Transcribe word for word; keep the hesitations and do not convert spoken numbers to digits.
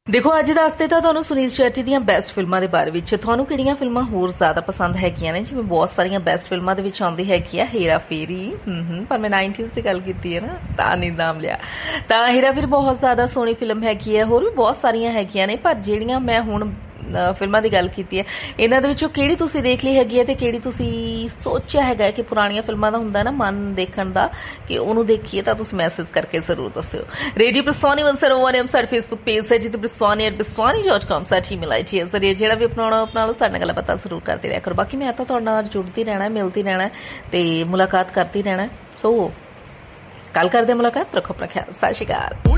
देखो अज दसते तो तुहानूं सुनील शेट्टी दी बेस्ट फिल्मां दे बारे विच तुहानूं किहड़ियां फिल्मां होर ज़्यादा पसंद हैगियां ने। जिवें बहुत सारियां बेस्ट फिल्मां दे विच आउंदी हैगी आ हेरा फेरी, पर मैं नाइनटीज़ की गल कीती है ना तां नहीं नाम लिया। तां हेरा फेरी बहुत ज़्यादा सोहनी फिल्म हैगी है, होर भी बहुत सारियां हैगियां ने, पर जिहड़ियां मैं हुण फिल्मां दी गल कीती है इन्हां दे विचों किहड़ी तुसीं देख ली हैगी है ते किहड़ी तुसीं सोचिया हैगा कि पुराणियां फिल्मां दा हुंदा ना मन देखण दा कि उहनूं देखीए, तां तुसीं मैसेज करके जरूर दस्सिओ। Radio Biswani one zero one M साडा फेसबुक पेज है जिते Biswani eight Biswani dot com sari email I D है जरिए जिहड़ा भी अपनाउणा अपना लो साडे नाल गल्लां बातां जरूर करदे रहा करो। बाकी मैं तां तुहाडे नाल जुड़दी रहना है, मिलदी रहना है ते मुलाकात करती रहना है। सो कल करदे मुलाकात, रखो अपना ख्याल, सत श्री अकाल।